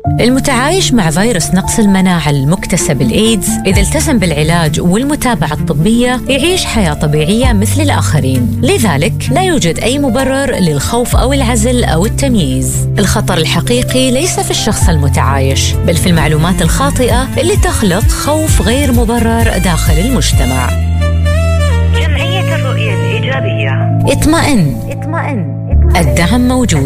المتعايش مع فيروس نقص المناعة المكتسب الإيدز إذا التزم بالعلاج والمتابعة الطبية يعيش حياة طبيعية مثل الآخرين. لذلك لا يوجد أي مبرر للخوف أو العزل أو التمييز. الخطر الحقيقي ليس في الشخص المتعايش بل في المعلومات الخاطئة اللي تخلق خوف غير مبرر داخل المجتمع. جمعية الرؤية الإيجابية. اطمئن. الدعم موجود.